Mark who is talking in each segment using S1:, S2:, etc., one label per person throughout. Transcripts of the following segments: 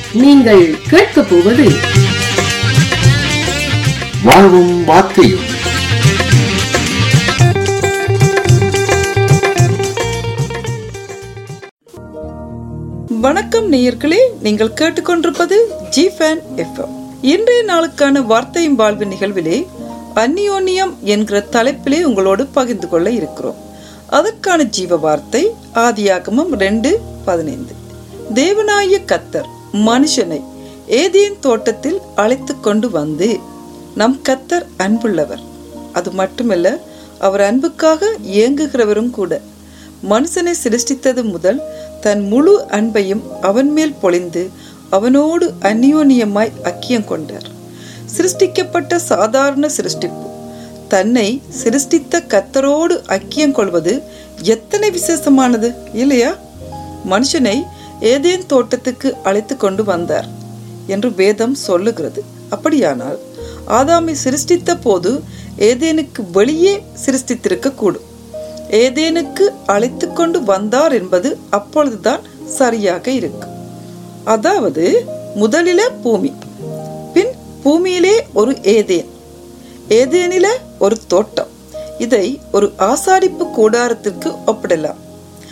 S1: நீங்கள் கேட்கப் போவது
S2: வாழ்வும் வார்த்தையும்.
S3: வணக்கம் நேயர்களே, நீங்கள் கேட்டுக்கொண்டிருப்பது ஜிஃபேன் எஃப்எம். இன்றைய நாளுக்கான வார்த்தையும் வாழ்வு நிகழ்விலே அந்நியோன்யம் என்கிற தலைப்பிலே உங்களோடு பகிர்ந்து கொள்ள இருக்கிறோம். அதற்கான ஜீவ வார்த்தை ஆதியாகமம் 2:15. தேவனாய கர்த்தர் மனுஷனை ஏதேன் தோட்டத்தில் அழைத்து கொண்டு வந்து, நம் கர்த்தர் அன்புள்ளவர், அது மட்டுமல்ல அவர் அன்புக்காக இயங்குகிறவரும் கூட. மனுஷனை சிருஷ்டித்தது முதல் தன் முழு அன்பையும் அவன் மேல் பொழிந்து அவனோடு அந்நியோன்யமாய் ஐக்கியம் கொண்டார். சிருஷ்டிக்கப்பட்ட சாதாரண சிருஷ்டிப்பு தன்னை சிருஷ்டித்த கர்த்தரோடு ஐக்கியம் கொள்வது எத்தனை விசேஷமானது இல்லையா? மனுஷனை ஏதேன் தோட்டத்துக்கு அழைத்து கொண்டு வந்தார் என்று வேதம் சொல்லுகிறது. அப்படியானால் ஆதாமை சிருஷ்டித்த போது ஏதேனுக்கு வெளியே சிருஷ்டித்திருக்க கூடும். ஏதேனுக்கு அழைத்து கொண்டு வந்தார் என்பது அப்பொழுதுதான் சரியாக இருக்கும். அதாவது முதலில பூமி, பின் பூமியிலே ஒரு ஏதேன், ஏதேனில ஒரு தோட்டம். இதை ஒரு ஆசாரிப்பு கூடாரத்திற்கு ஒப்பிடலாம்.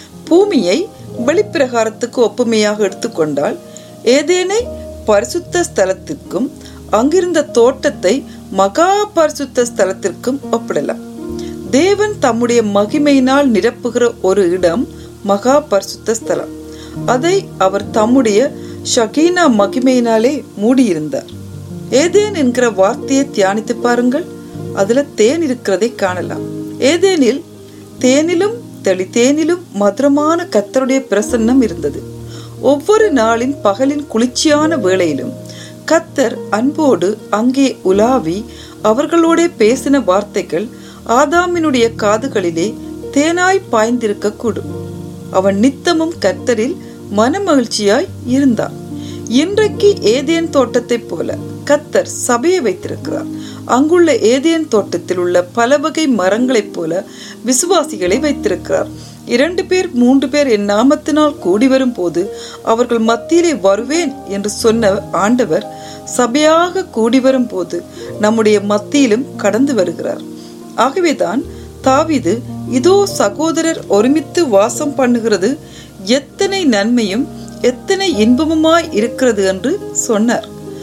S3: பூமியை வெளிப்பிரகாரத்துக்கு ஒப்புமையாக எடுத்துக்கொண்டால் ஏதேனை பரிசுத்த ஸ்தலத்திற்கும் அங்கிருந்த தோட்டத்தை மகா பரிசுத்த ஸ்தலத்திற்கும் ஒப்பிடலாம். தேவன் தம்முடைய மகிமையினால் நிரப்புகிற ஒரு இடம் மகா பரிசுத்த ஸ்தலம். அதை அவர் தம்முடைய ஷகீனா மகிமையினாலே மூடியிருந்தார். ஏதேன் என்கிற வார்த்தையை தியானித்து பாருங்கள். அதுல தேன் இருக்கிறதை காணலாம். ஏதேனில் தேனிலும் தெளித்தேனிலும் மதுரமான கர்த்தருடைய பிரசன்னம் இருந்தது. ஒவ்வொரு நாளின் பகலின் குளிர்ச்சியான வேளையிலும் கர்த்தர் அன்போடு அங்கே உலாவி அவர்களோட பேசின வார்த்தைகள் ஆதாமினுடைய காதுகளிலே தேனாய் பாய்ந்திருக்க கூடும். அவன் நித்தமும் கர்த்தரில் மனமகிழ்ச்சியாய் இருந்தான். இன்றைக்கு ஏதேன் தோட்டத்தை போல கர்த்தர் சபையை வைத்திருக்கிறார். அங்குள்ள ஏதேன் தோட்டத்தில் உள்ள பல வகை மரங்களைப் போல விசுவாசிகளை வைத்திருக்கிறார். 2 பேர் 3 பேர் என் நாமத்தினால் கூடி வரும் போது அவர்கள் மத்தியிலே வருவேன் என்று சொன்ன ஆண்டவர் சபையாக கூடி வரும் போது நம்முடைய மத்தியிலும் கடந்து வருகிறார். ஆகவேதான் தாவீது, இதோ சகோதரர் ஒருமித்து வாசம் பண்ணுகிறது எத்தனை நன்மையும் எத்தனை இன்பமுமாய் இருக்கிறது என்று சொன்னார்.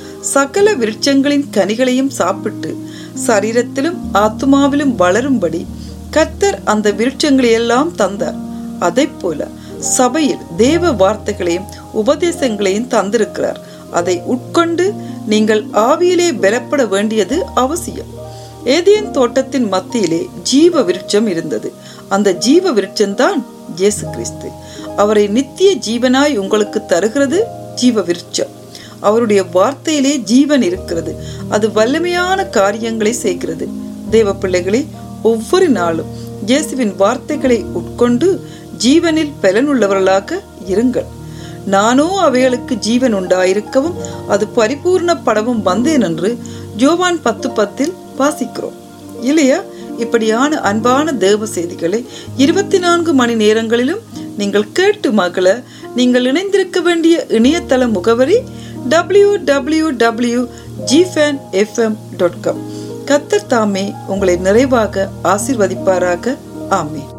S3: சகல விருட்சங்களின் கனிகளையும் சாப்பிட்டு சரீரத்திலும் ஆத்துமாவிலும் வளரும்படி கர்த்தர் அந்த விருட்சங்களை எல்லாம் தந்தார். அதை போல சபையில் தேவ வார்த்தைகளையும் உபதேசங்களையும் தந்திருக்கிறார். அதை உட்கொண்டு நீங்கள் ஆவியிலே பலப்பட வேண்டியது அவசியம். ஏதேன் தோட்டத்தின் மத்தியிலே ஜீவ விருட்சம் இருந்தது. அந்த ஜீவ விருட்சம்தான் இயேசு கிறிஸ்து. அவரை நித்திய ஜீவனாய் உங்களுக்கு தருகிறது ஜீவ விருட்சம். அவருடைய வார்த்தையிலே ஜீவன் இருக்கிறது. அது வல்லமையான காரியங்களை செய்கிறது. தேவ பிள்ளைகளே, ஒவ்வொரு நாளும் இயேசுவின் வார்த்தைகளை உட்கொண்டு ஜீவனில் பலனுள்ளவர்களாக இருங்கள். நானோ அவைகளுக்கு ஜீவன் உண்டாயிருக்கவும் அது பரிபூர்ணப்படவும் வந்தேன் என்று யோவான் 10:10 வாசிக்கிறோம் இல்லையா? இப்படியான அன்பான தேவ செய்திகளை 24 மணி நேரங்களிலும் நீங்கள் கேட்டு மகள நீங்கள் இணைந்திருக்க வேண்டிய இணையதள முகவரி www.gfanfm.com. கர்த்தர் தாமே உங்களை நிறைவாக ஆசீர்வதிப்பாராக. ஆமென்.